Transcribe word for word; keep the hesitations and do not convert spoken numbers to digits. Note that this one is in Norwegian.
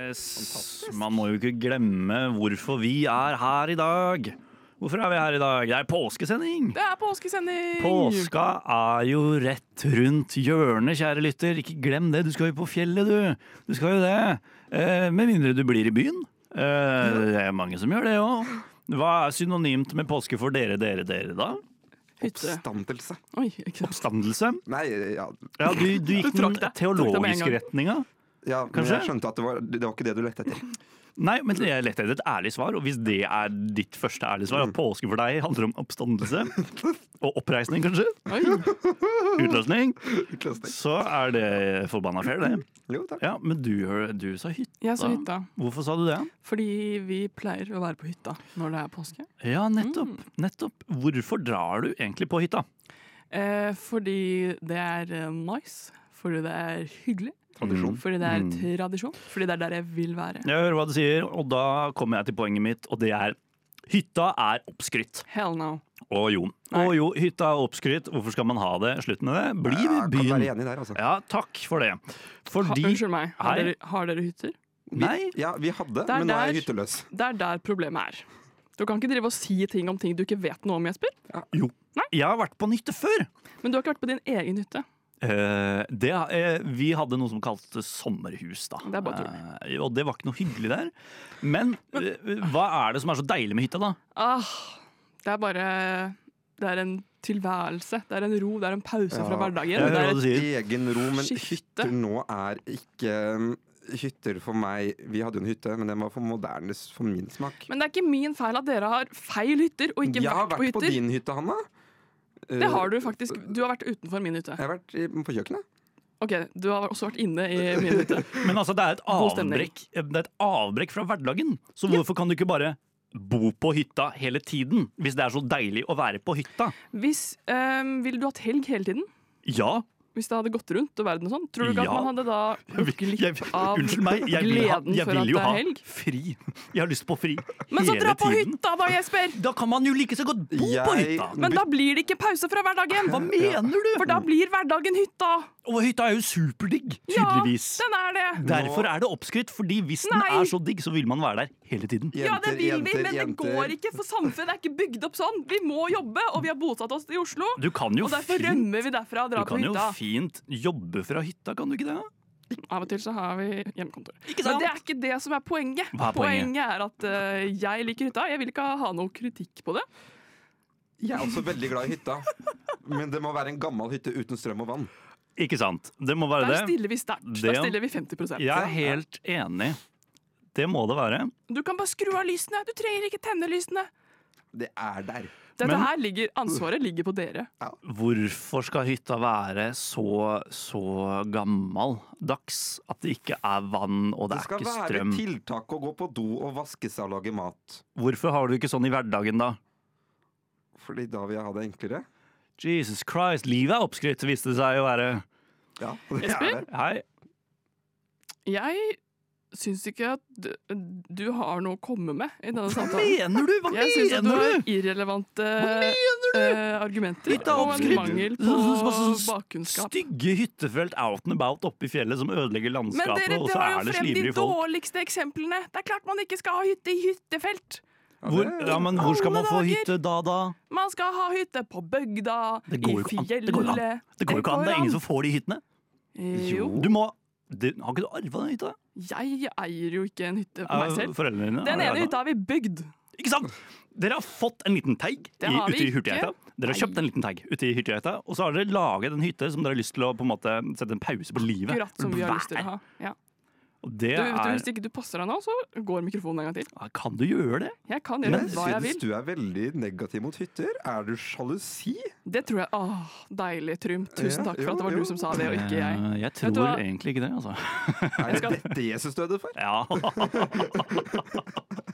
Yes, man må jo ikke glemme hvorfor vi er her i dag. Hvorfor er vi her i dag? Det er påskesending. Det er påskesending. Påska er jo rett rundt hjørnet, kjære lytter. Ikke glem det, du skal jo på fjellet, du. Du skal jo det. Eh, med mindre du blir i byen. Eh, det er mange som gjør det også. Hva er synonymt med påske for dere, dere, dere da? Hytte. Oppstandelse. Oi, ikke sant. Oppstandelse? Nei, ja, Ja, du, du gikk Du trakk den det. teologiske Trakk det med en gang. retninga. ja men Kanskje? jeg skjønte at det var, det var ikke det du lette etter. Nei, men jeg lette etter et ærlig svar, og hvis det er ditt første ærlige svar, at påske for deg handler om oppstandelse og oppreisning, kanskje, Oi. utløsning, Utløsning. så er det forbanna fair, det. Jo, takk. Ja, men du, du sa hytta. Jeg sa hytta. Hvorfor sa du det? Fordi vi pleier å være på hytta når det er påske. Ja, nettopp. nettopp. Hvorfor drar du egentlig på hytta? Eh, fordi det er eh, nice. Fordi det er hyggelig. Tradisjon. Fordi det er Mm. tradisjon. Fordi det er der jeg vil være. Jeg hører hva du sier, og da kommer jeg til poenget mitt, og det er hytta er oppskrytt. Hell no. Å jo. Nei. Å jo, hytta er oppskrytt. Hvorfor skal man ha det? Slutt med det. Bli Ja, ved jeg kan være byen. enig der, altså. Ja, takk for det. Ha, Fordi unnskyld meg, har Hei. dere, har dere hytter? Vi, Nei. ja, vi hadde, Det er men nå er jeg der- hytteløs. Det er der problemet er. Du kan ikke drive og si ting om ting du ikke vet noe om, Jesper. Jo. Jeg har vært på en hytte før. Men du har ikke vært på din egen hytte. Eh, det, eh, vi hadde noe som kaltes sommerhus, da. Det er bare Eh, og det var ikke noe hyggelig der. Men eh, hva er det som er så deilig med hytta, da? Ah, det er bare Det er en tilværelse. Det er en ro. Det er en pause Ja. fra hverdagen. Jeg Det hører er hva du et, sier. Egen ro, men Skifte. hytter nå er ikke um, hytter for meg. Vi hadde jo en hytte, men den var for moderne for min smak. men det er ikke min feil at dere har feil hytter og ikke Jeg har vært på vært på hytter. din hytte, Hanna. Det har du faktisk. Du har vært utenfor min hytte. Jeg har vært i, på kjøkkenet. Ok, Du har også vært inne i min hytte. Men altså, det er et God stemning. avbrekk Det er et avbrekk fra hverdagen. Så hvorfor kan du ikke bare bo på hytta hele tiden, hvis det er så deilig å være på hytta? Hvis, ehm, Ville du hatt helg hele tiden? Ja. Hvis det hadde gått rundt og verden og sånn? Tror du ikke Ja. at man hadde da gått glipp Jeg, av unnskyld meg, jeg vil, ha, gleden jeg for vil at jo det er ha helg? fri. Jeg har lyst på fri Men så hele dra på tiden. hytta da, Jesper! Da kan man jo like så godt bo på Jeg- hytta. Men da blir det ikke pause fra hverdagen! Hva mener du? For da blir hverdagen hytta! Og hytta er jo superdigg, Ja, tydeligvis. den er det! Derfor er det oppskrytt, fordi hvis den Nei. er så digg, så vil man være der hele tiden. Ja, det vil vi, jenter, men det jenter. går ikke, for samfunnet er ikke bygd opp sånn. Vi må jobbe, og vi har bosatt oss i Oslo. Du kan jo Og derfor fint, rømmer vi derfra og du drar på kan jo hytta. fint jobbe fra hytta, kan du ikke det? Av og til så har vi hjemmekontor. Ikke Men sant? det er ikke det som er poenget. Hva er poenget? er at eh, jeg liker hytta. Jeg vil ikke ha noe kritikk på det. Jeg er også veldig glad i hytta, men det må være en gammel hytte uten strøm og vann. Ikke sant? Det må være Der det. stiller vi sterkt. Det- Der stiller vi femti prosent. Jeg er helt enig. Det må det være. Du kan bare skru av lysene. Du trenger ikke tenne lysene. Det er der. Dette Men- her ligger, Ansvaret ligger på dere. Hvorfor skal hytta være så, så gammeldags at det ikke er vann og det, Det skal er ikke være strøm? tiltak å gå på do og vaske seg og lage mat. Hvorfor har du ikke sånn i hverdagen, da? Fordi da vil jeg ha det enklere. Jesus Christ, livet er oppskrytt, viste det seg å være. Ja, det Jesper? er det. Hei. Jeg syns ikke at du, du har noe å komme med i denne Hva samtalen. mener du? Hva Jeg syns at du mener har du? irrelevante mener eh, argumenter Hytta er og en oppskrytt. mangel Sånn- sånn- på sånn- sånn bakkunnskap. Stygge hyttefelt out and about oppe i fjellet som ødelegger Men landskapet, dere og så drar er jo det frem de slivrige folk. dårligste eksemplene. Det er klart man ikke skal ha hytte i hyttefelt. Ja, Hvor, det- ja, men hvor skal man Alle få dager. hytte da, da? Man skal ha hytte på bygda, Det går i jo ikke an. Det fjellet. går jo an. Det går jo ikke an. Det er ingen som får de hyttene. Jo. Du må det, Har ikke du arva den hytta? Jeg eier jo ikke en hytte på Av meg selv. foreldrene dine? Den Har ene de arvet? hytta har vi bygd. Ikke sant? Dere har fått en liten teig Det i, har vi ute i ikke. Hurtigheita. Dere har Nei. kjøpt en liten teig ute i Hurtigheita, og så har dere laget en hytte som dere har lyst til å på en måte sette en pause på livet. Akkurat som vi har lyst til å Vær. ha. Ja. Og det Du, vet du, er hvis ikke du passer deg nå, så går mikrofonen en gang til. Ja, Kan du gjøre det? Jeg kan Men gjøre jeg hva jeg synes vil. du er veldig negativ mot hytter. Er du sjalusi? Det tror jeg. Åh, deilig, Trym. Tusen Ja, takk for jo, at det var jo. du som sa det, og ikke jeg. Eh, Jeg Vet tror du hva? egentlig ikke det, altså. Er det skal- dette Jesus døde for? Ja.